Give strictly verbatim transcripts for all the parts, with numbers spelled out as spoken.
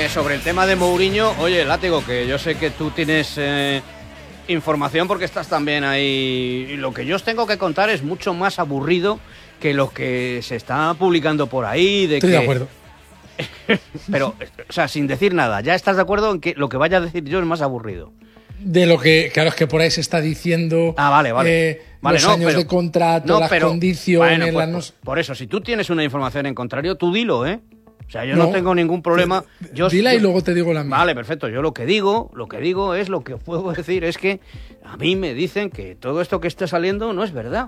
que sobre el tema de Mourinho, oye, Látigo, que yo sé que tú tienes eh, información porque estás también ahí. Y lo que yo os tengo que contar es mucho más aburrido que lo que se está publicando por ahí. De Estoy que... de acuerdo. Pero, o sea, sin decir nada, ¿ya estás de acuerdo en que lo que vaya a decir yo es más aburrido? De lo que, claro, es que por ahí se está diciendo. Ah, vale, vale. Eh, vale los no, años pero, de contrato, no, las pero, condiciones. Bueno, pues, las... por, por eso, si tú tienes una información en contrario, tú dilo, ¿eh? O sea, yo no, no tengo ningún problema. Yo, dila yo, y luego te digo la mía. Vale, perfecto. Yo lo que digo, lo que digo es, lo que os puedo decir es que a mí me dicen que todo esto que está saliendo no es verdad.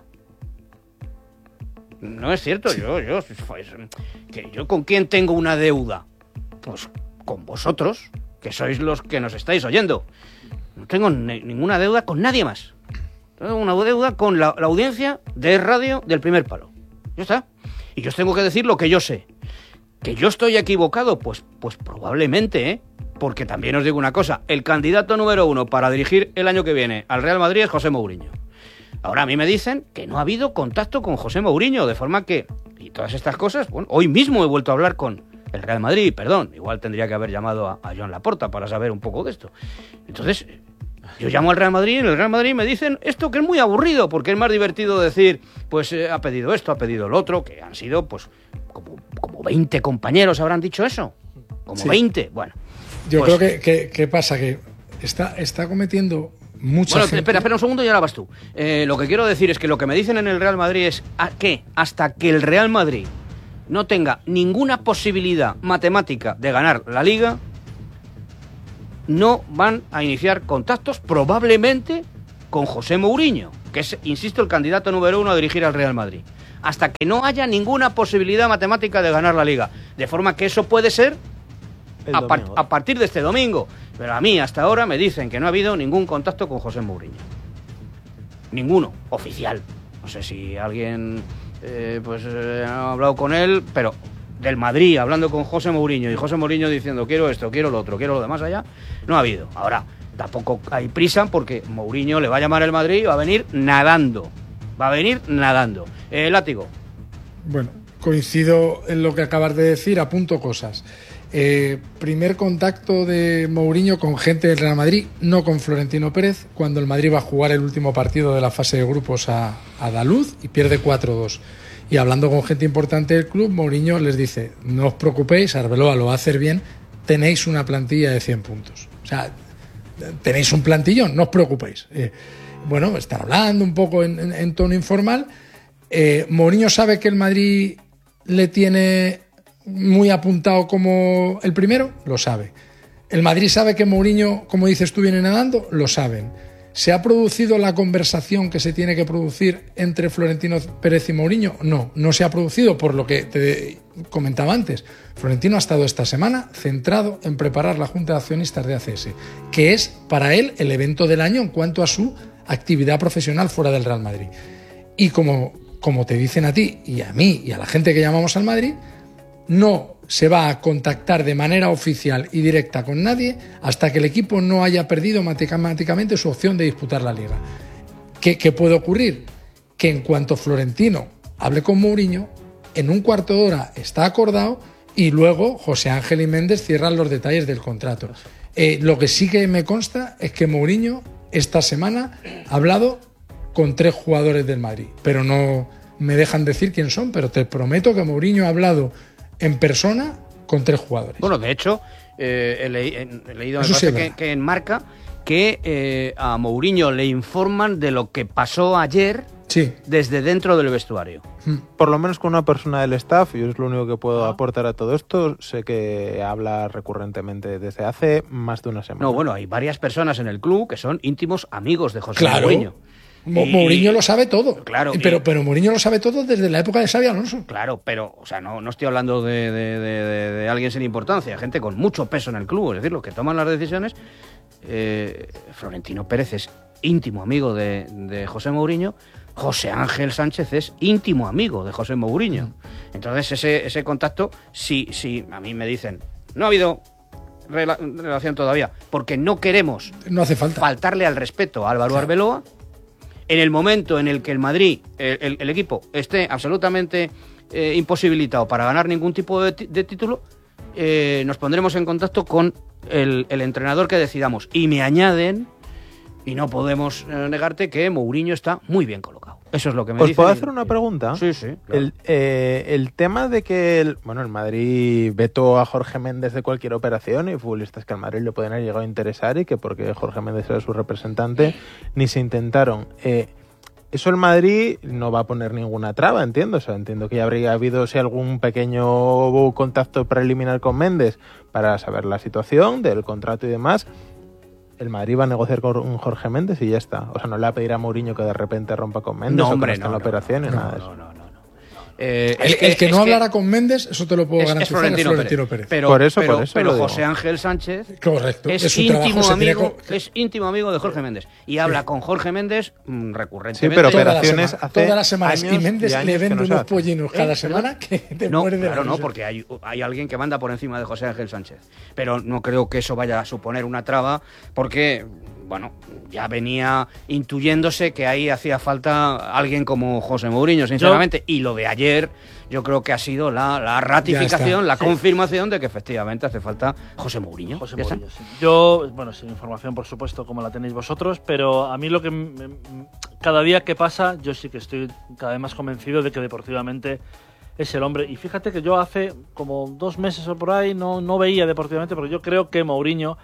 No es cierto. Sí. Yo, yo, pues, que yo con quién tengo una deuda. Pues con vosotros, que sois los que nos estáis oyendo. No tengo ni, ninguna deuda con nadie más. Tengo una deuda con la, la audiencia de radio del Primer Palo. Ya está. Y yo os tengo que decir lo que yo sé. ¿Que yo estoy equivocado? Pues, pues probablemente, ¿eh? Porque también os digo una cosa. El candidato número uno para dirigir el año que viene al Real Madrid es José Mourinho. Ahora a mí me dicen que no ha habido contacto con José Mourinho, de forma que... Y todas estas cosas, bueno, hoy mismo he vuelto a hablar con el Real Madrid, perdón. Igual tendría que haber llamado a, a Joan Laporta para saber un poco de esto. Entonces... Yo llamo al Real Madrid y en el Real Madrid me dicen esto que es muy aburrido, porque es más divertido decir, pues eh, ha pedido esto, ha pedido lo otro, que han sido, pues, como, como veinte compañeros habrán dicho eso. Como sí. veinte, bueno. Yo pues, creo que, que, que pasa que está, está cometiendo mucha bueno, gente... espera, espera un segundo y ahora vas tú. Eh, lo que quiero decir es que lo que me dicen en el Real Madrid es a, que hasta que el Real Madrid no tenga ninguna posibilidad matemática de ganar la Liga... no van a iniciar contactos probablemente con José Mourinho, que es, insisto, el candidato número uno a dirigir al Real Madrid, hasta que no haya ninguna posibilidad matemática de ganar la Liga. De forma que eso puede ser a, par- a partir de este domingo. Pero a mí hasta ahora me dicen que no ha habido ningún contacto con José Mourinho. Ninguno, oficial. No sé si alguien eh, pues eh, ha hablado con él, pero... del Madrid, hablando con José Mourinho y José Mourinho diciendo quiero esto, quiero lo otro, quiero lo demás allá, no ha habido. Ahora, tampoco hay prisa porque Mourinho le va a llamar el Madrid y va a venir nadando. Va a venir nadando. Eh, Látigo. Bueno, coincido en lo que acabas de decir, apunto cosas. Eh, primer contacto de Mourinho con gente del Real Madrid, no con Florentino Pérez, cuando el Madrid va a jugar el último partido de la fase de grupos a, a Daluz y pierde cuatro dos. Y hablando con gente importante del club, Mourinho les dice, no os preocupéis, Arbeloa lo va a hacer bien, tenéis una plantilla de cien puntos. O sea, tenéis un plantillón, no os preocupéis. Eh, bueno, están hablando un poco en, en, en tono informal. Eh, Mourinho sabe que el Madrid le tiene muy apuntado como el primero, lo sabe. El Madrid sabe que Mourinho, como dices tú, viene nadando, lo saben. ¿Se ha producido la conversación que se tiene que producir entre Florentino Pérez y Mourinho? No, no se ha producido, por lo que te comentaba antes. Florentino ha estado esta semana centrado en preparar la Junta de Accionistas de A C S, que es para él el evento del año en cuanto a su actividad profesional fuera del Real Madrid. Y como, como te dicen a ti y a mí y a la gente que llamamos al Madrid, no se va a contactar de manera oficial y directa con nadie hasta que el equipo no haya perdido matemáticamente su opción de disputar la Liga. ¿Qué, qué puede ocurrir? Que en cuanto Florentino hable con Mourinho, en un cuarto de hora está acordado y luego José Ángel y Méndez cierran los detalles del contrato. Eh, lo que sí que me consta es que Mourinho esta semana ha hablado con tres jugadores del Madrid, pero no me dejan decir quién son, pero te prometo que Mourinho ha hablado en persona con tres jugadores. Bueno, de hecho, eh, he, le- he leído me parece que, que en Marca que eh, a Mourinho le informan de lo que pasó ayer sí. desde dentro del vestuario. Por lo menos con una persona del staff, yo es lo único que puedo aportar a todo esto, sé que habla recurrentemente desde hace más de una semana. No, bueno, hay varias personas en el club que son íntimos amigos de José Claro. Mourinho. Mo- Y- Mourinho lo sabe todo. Claro, Pero, y- pero Mourinho lo sabe todo desde la época de Xabi Alonso. Claro, pero, o sea, no, no estoy hablando de, de, de, de, de alguien sin importancia, gente con mucho peso en el club, es decir, los que toman las decisiones. Eh, Florentino Pérez es íntimo amigo de, de José Mourinho, José Ángel Sánchez es íntimo amigo de José Mourinho. Entonces, ese, ese contacto, sí, sí, a mí me dicen, no ha habido rela- relación todavía, porque no queremos No hace falta. faltarle al respeto a Álvaro Claro. Arbeloa. En el momento en el que el Madrid, el, el- el equipo, esté absolutamente eh, imposibilitado para ganar ningún tipo de, ti- de título, eh, nos pondremos en contacto con el, el entrenador que decidamos. Y me añaden, y no podemos eh, negarte, que Mourinho está muy bien colocado. Eso es lo que me ¿Os dicen. puedo hacer una pregunta? Sí, sí. Claro. El, eh, el tema de que el, bueno, el Madrid vetó a Jorge Méndez de cualquier operación y futbolistas que al Madrid le pueden haber llegado a interesar y que porque Jorge Méndez era su representante ni se intentaron. Eh, eso el Madrid no va a poner ninguna traba, entiendo. O sea, entiendo que ya habría habido si algún pequeño contacto preliminar con Méndez para saber la situación del contrato y demás. El Madrid va a negociar con Jorge Méndez y ya está. O sea, no le va a pedir a Mourinho que de repente rompa con Méndez no, o hombre, que no esté no, en la no, operación no, y no, nada de no, eso. no, no, no. Eh, El, es que, el que es no que hablara con Méndez, eso te lo puedo es, garantizar, es Florentino, es Florentino Pérez. Pérez. Pero, Por eso, pero, por eso pero lo digo. José Ángel Sánchez Correcto. es, Es su íntimo trabajo, se tiene amigo, co- es íntimo amigo de Jorge Méndez. Y habla con Jorge Méndez mmm, Sí, recurrentemente. pero Todas las operaciones semanas, hace todas las semanas. años Y Méndez y años le que vende no se unos hace. pollinos cada ¿Eh? semana que te No, muere de la claro, no, risa. porque hay, hay alguien que manda por encima de José Ángel Sánchez. Pero no creo que eso vaya a suponer una traba, porque, bueno, ya venía intuyéndose que ahí hacía falta alguien como José Mourinho, sinceramente. Yo, y lo de ayer, yo creo que ha sido la, la ratificación, la sí. confirmación de que efectivamente hace falta José Mourinho. José Mourinho, sí. Yo, bueno, sin información, por supuesto, como la tenéis vosotros, pero a mí lo que me, cada día que pasa, yo sí que estoy cada vez más convencido de que deportivamente es el hombre. Y fíjate que yo hace como dos meses o por ahí no, no veía deportivamente, porque yo creo que Mourinho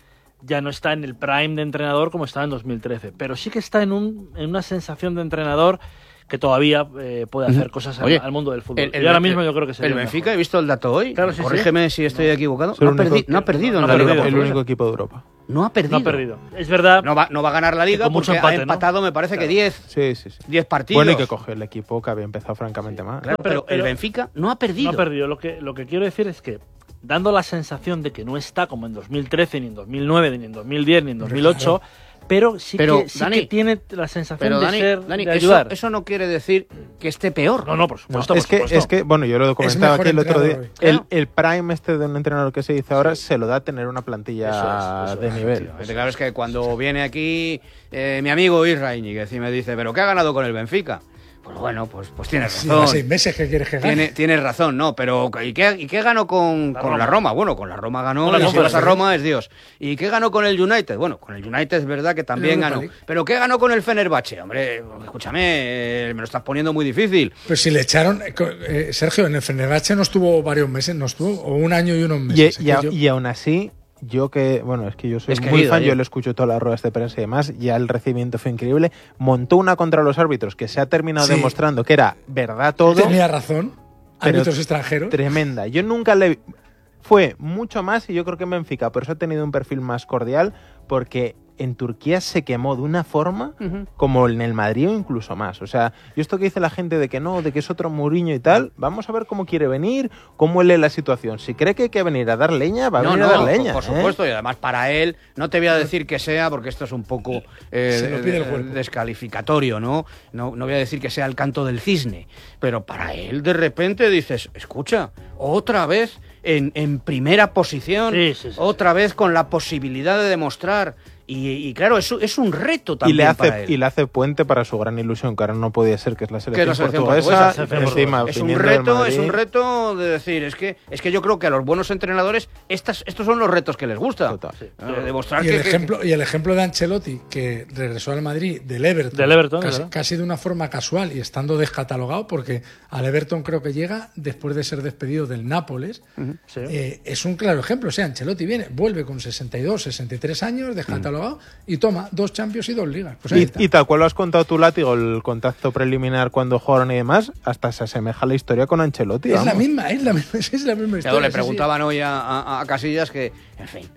ya no está en el prime de entrenador como estaba en dos mil trece, pero sí que está en, un, en una sensación de entrenador que todavía eh, puede hacer cosas Oye, al, al mundo del fútbol. El, el, y ahora mismo yo creo que sería el Benfica, he visto el dato hoy, claro, sí, corrígeme sí. si estoy equivocado, no, no, perdi, no ha perdido no, en la Liga. Liga. El único equipo de Europa. No ha perdido. No ha perdido. Es verdad. No va, no va a ganar la Liga porque mucho empate, ha empatado, ¿no? Me parece claro. que diez sí, sí, sí. diez partidos. Bueno, y que cogió el equipo que había empezado francamente sí. mal. Claro, pero, pero el Benfica no ha perdido. No ha perdido. Lo que, lo que quiero decir es que dando la sensación de que no está como en dos mil trece, ni en dos mil nueve, ni en dos mil diez, ni en dos mil ocho, pero sí, pero, que, sí Dani, que tiene la sensación pero, de Dani, ser, Dani, de ayudar. Eso, eso no quiere decir que esté peor. No, no, por supuesto. No, por es, que, supuesto. es que, bueno, yo lo comentaba aquí el otro día. El, claro. el prime este de un entrenador que se dice ahora sí. se lo da a tener una plantilla eso es, eso de es, nivel. Tío. Claro, es que cuando viene aquí eh, mi amigo Israel Íñiguez y me dice, ¿pero qué ha ganado con el Benfica? Pues bueno, pues, pues tienes razón. Sí, seis meses que quieres que gane. Tiene, tienes razón, no, pero ¿y qué, y qué ganó con la, con Roma. la Roma? Bueno, con la Roma ganó, bueno, y no, si vas a Roma es Dios. ¿Y qué ganó con el United? Bueno, con el United es verdad que también ganó. Pero ¿qué ganó con el Fenerbahce? Hombre, escúchame, eh, me lo estás poniendo muy difícil. Pues si le echaron, eh, Sergio, en el Fenerbahce no estuvo varios meses, no estuvo, o un año y unos meses. Y, y, a, yo... y aún así... Yo que, bueno, es que yo soy es muy querido, fan, ¿eh? Yo lo escucho todas las ruedas de prensa y demás, ya el recibimiento fue increíble. Montó una contra los árbitros que se ha terminado sí. demostrando que era verdad todo. Tenía razón, árbitros extranjeros. Tremenda. Yo nunca le... Fue mucho más y yo creo que en Benfica, por eso ha tenido un perfil más cordial, porque en Turquía se quemó de una forma uh-huh. como en el Madrid o incluso más. O sea, yo esto que dice la gente de que no, de que es otro Mourinho y tal, vamos a ver cómo quiere venir, cómo lee la situación. Si cree que hay que venir a dar leña, va a no, venir no, a dar leña. Por, por supuesto, ¿eh? Y además para él, no te voy a decir que sea, porque esto es un poco eh, de, de, descalificatorio, ¿no? ¿no? No voy a decir que sea el canto del cisne, pero para él de repente dices, escucha, otra vez en, en primera posición, sí, sí, sí, otra sí. vez con la posibilidad de demostrar. Y, y claro, es, es un reto también y le hace, para él. Y le hace puente para su gran ilusión, que ahora no podía ser, que es la selección, es la selección portuguesa. portuguesa. Encima, es un reto, es un reto de decir, es que es que yo creo que a los buenos entrenadores estas, estos son los retos que les gusta. Sí. De demostrar y, que, el que, ejemplo, y el ejemplo de Ancelotti, que regresó al Madrid del Everton, del Everton casi, claro. casi de una forma casual y estando descatalogado, porque al Everton creo que llega después de ser despedido del Nápoles. Uh-huh. sí. eh, es un claro ejemplo. O sea, Ancelotti viene, vuelve con sesenta y dos, sesenta y tres años, descatalogado, uh-huh. y toma dos Champions y dos ligas. Pues y, y tal cual lo has contado tú, Látigo, el contacto preliminar cuando jugaron y demás, hasta se asemeja a la historia con Ancelotti. Es vamos. la misma, es la misma, es la misma historia. Claro, le preguntaban sí, sí. hoy a, a, a Casillas que, en fin,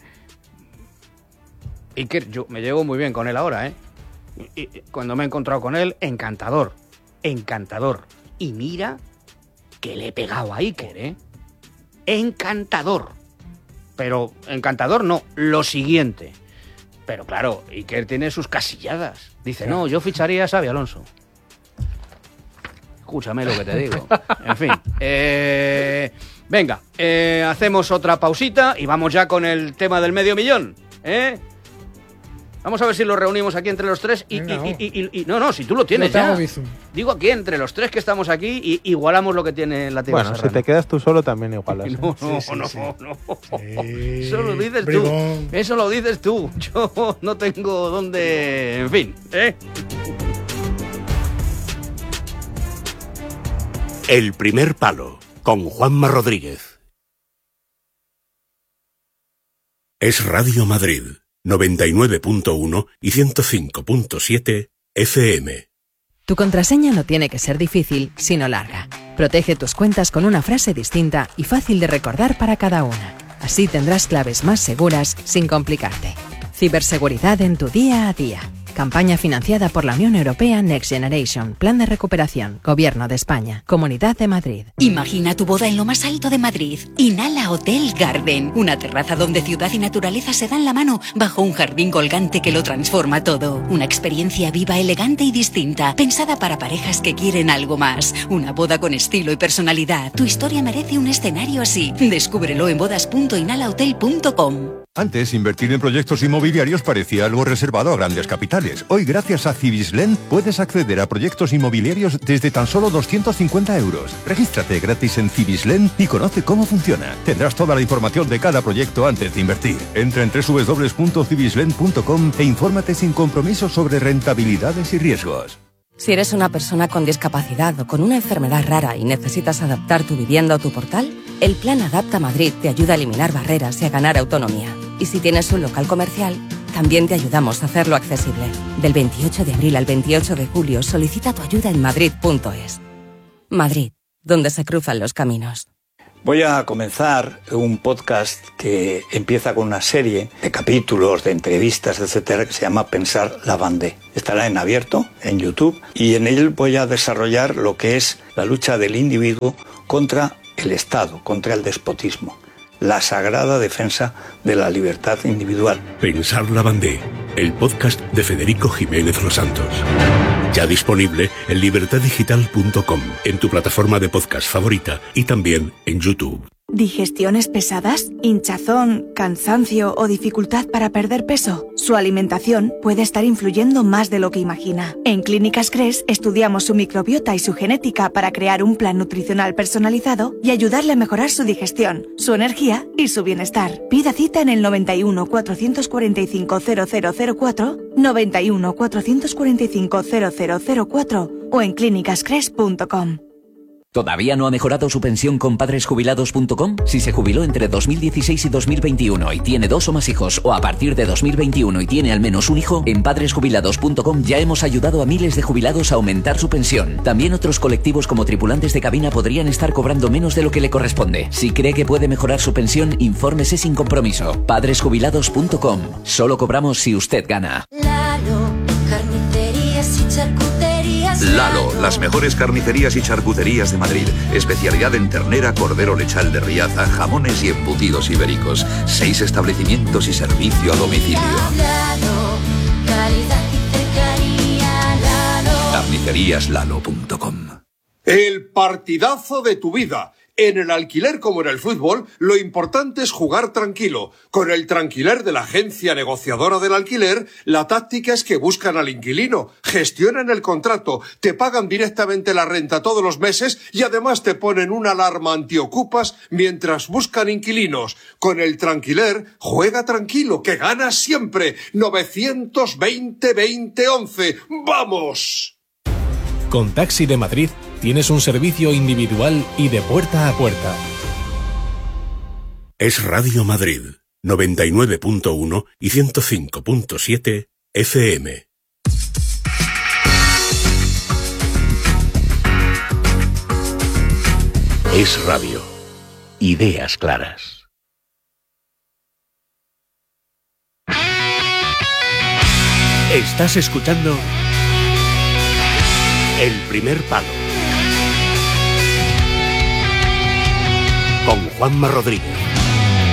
Iker, yo me llevo muy bien con él ahora, ¿eh? Y, y, cuando me he encontrado con él, encantador, encantador. Y mira que le he pegado a Iker, ¿eh? Encantador. Pero encantador no, lo siguiente. Pero claro, Iker tiene sus casilladas. Dice, no, yo ficharía a Xabi Alonso. Escúchame lo que te digo. En fin. Eh, venga, eh, hacemos otra pausita y vamos ya con el tema del medio millón. ¿Eh? Vamos a ver si lo reunimos aquí entre los tres y... Venga, y, y, y, y no, no, si tú lo tienes Yo te ya. hago Bizum. Digo aquí, entre los tres que estamos aquí, y igualamos lo que tiene la tía Bueno, Serrano. si te quedas tú solo también igualas. ¿eh? No, no, Sí, sí, no, sí. no. Sí, Eso lo dices bribón. tú. Eso lo dices tú. Yo no tengo dónde... En fin, ¿eh? El primer palo, con Juanma Rodríguez. Es Radio Madrid, noventa y nueve punto uno y ciento cinco punto siete F M. Tu contraseña no tiene que ser difícil, sino larga. Protege tus cuentas con una frase distinta y fácil de recordar para cada una. Así tendrás claves más seguras sin complicarte. Ciberseguridad en tu día a día. Campaña financiada por la Unión Europea Next Generation. Plan de recuperación. Gobierno de España. Comunidad de Madrid. Imagina tu boda en lo más alto de Madrid. Inhala Hotel Garden. Una terraza donde ciudad y naturaleza se dan la mano bajo un jardín colgante que lo transforma todo. Una experiencia viva, elegante y distinta. Pensada para parejas que quieren algo más. Una boda con estilo y personalidad. Tu historia merece un escenario así. Descúbrelo en bodas punto inhalahotel punto com. Antes, invertir en proyectos inmobiliarios parecía algo reservado a grandes capitales. Hoy, gracias a Cibislen, puedes acceder a proyectos inmobiliarios desde tan solo doscientos cincuenta euros. Regístrate gratis en Cibislen y conoce cómo funciona. Tendrás toda la información de cada proyecto antes de invertir. Entra en doble u doble u doble u punto cibislen punto com e infórmate sin compromiso sobre rentabilidades y riesgos. Si eres una persona con discapacidad o con una enfermedad rara y necesitas adaptar tu vivienda o tu portal, el Plan Adapta Madrid te ayuda a eliminar barreras y a ganar autonomía. Y si tienes un local comercial, también te ayudamos a hacerlo accesible. Del veintiocho de abril al veintiocho de julio, solicita tu ayuda en madrid punto es. Madrid, donde se cruzan los caminos. Voy a comenzar un podcast que empieza con una serie de capítulos, de entrevistas, etcétera, que se llama Pensar la Bandé. Estará en abierto, en YouTube, y en él voy a desarrollar lo que es la lucha del individuo contra el Estado, contra el despotismo, la sagrada defensa de la libertad individual. Pensar la Bandé, el podcast de Federico Jiménez Los Santos. Ya disponible en libertad digital punto com, en tu plataforma de podcast favorita y también en YouTube. ¿Digestiones pesadas? ¿Hinchazón, cansancio o dificultad para perder peso? Su alimentación puede estar influyendo más de lo que imagina. En Clínicas Cres estudiamos su microbiota y su genética para crear un plan nutricional personalizado y ayudarle a mejorar su digestión, su energía y su bienestar. Pida cita en el noventa y uno, cuatrocientos cuarenta y cinco, cero cero cero cuatro, noventa y uno, cuatrocientos cuarenta y cinco, cero cero cero cuatro o en clínicas cres punto com. ¿Todavía no ha mejorado su pensión con padres jubilados punto com? Si se jubiló entre dos mil dieciséis y dos mil veintiuno y tiene dos o más hijos, o a partir de dos mil veintiuno y tiene al menos un hijo, en padres jubilados punto com ya hemos ayudado a miles de jubilados a aumentar su pensión. También otros colectivos como tripulantes de cabina podrían estar cobrando menos de lo que le corresponde. Si cree que puede mejorar su pensión, infórmese sin compromiso. padres jubilados punto com. Solo cobramos si usted gana. Lalo, carnicerías y charcuterías. Lalo, las mejores carnicerías y charcuterías de Madrid. Especialidad en ternera, cordero lechal de Riaza, jamones y embutidos ibéricos. Seis establecimientos y servicio a domicilio. Lalo, calidad y cercanía. Lalo. carnicerías lalo punto com. El partidazo de tu vida. En el alquiler como en el fútbol, lo importante es jugar tranquilo. Con el Tranquiler de la agencia negociadora del alquiler, la táctica es que buscan al inquilino, gestionan el contrato, te pagan directamente la renta todos los meses y además te ponen una alarma antiocupas mientras buscan inquilinos. Con el Tranquiler, juega tranquilo, que ganas siempre. novecientos veinte, veinte, once. ¡Vamos! Con Taxi de Madrid tienes un servicio individual y de puerta a puerta. Es Radio Madrid, noventa y nueve punto uno y ciento cinco punto siete F M. Es Radio. Ideas claras. Estás escuchando El Primer Palo con Juanma Rodríguez.